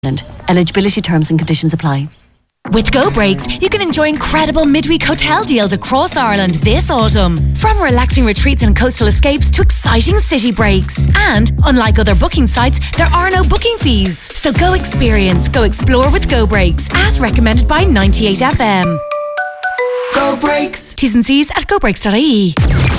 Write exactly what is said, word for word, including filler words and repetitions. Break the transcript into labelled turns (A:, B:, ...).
A: Eligibility terms and conditions apply.
B: With Go Breaks, you can enjoy incredible midweek hotel deals across Ireland this autumn. From relaxing retreats and coastal escapes to exciting city breaks. And, unlike other booking sites, there are no booking fees. So go experience, go explore with Go Breaks, as recommended by ninety-eight F M.
C: Go Breaks.
B: T's and C's at go breaks dot I E.